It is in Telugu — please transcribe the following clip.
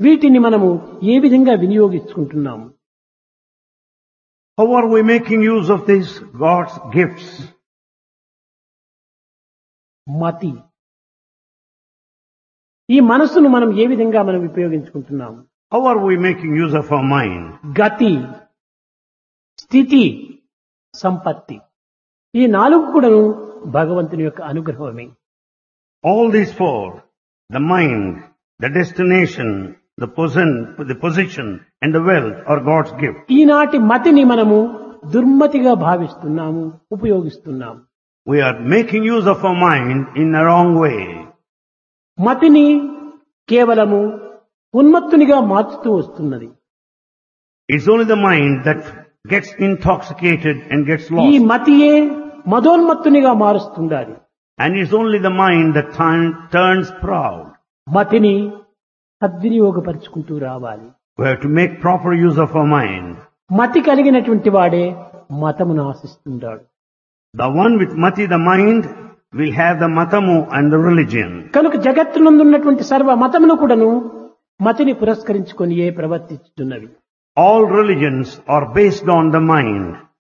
వీటిని మనము ఏ విధంగా వినియోగించుకుంటున్నాము? How are we making use of these God's gifts? మతి. ఈ మనస్సును మనం ఏ విధంగా మనం ఉపయోగించుకుంటున్నాము? How are we making use of our mind? గతి, స్థితి, సంపత్తి. ఈ నాలుగు కూడాను భగవంతుని యొక్క అనుగ్రహమే. All these four, the mind, the destination, the position and the wealth are God's gift. ఈనాటి మతిని మనము దుర్మతిగా భావిస్తున్నాము, ఉపయోగిస్తున్నాము. We are making use of our mind in a wrong way. మతిని కేవలము ఉన్మత్తునిగా మార్చుతూ వస్తున్నది. It's only the mind that gets intoxicated and gets ఈ lost. మతియే మదోన్మత్తునిగా మారుస్తుండాలి. And it's only the mind that turns proud. మతిని సద్వినియోగపరుచుకుంటూ రావాలి. We have to make proper use of our mind. మతి కలిగినటువంటి వాడే మతమును ఆశిస్తుంటాడు. The one with mati, the mind, will have the matamu and the religion. కనుక జగత్తునందున్నటువంటి సర్వ మతమును కూడాను మతిని పురస్కరించుకొని ప్రవర్తిస్తున్నవి. All religions are based on the mind.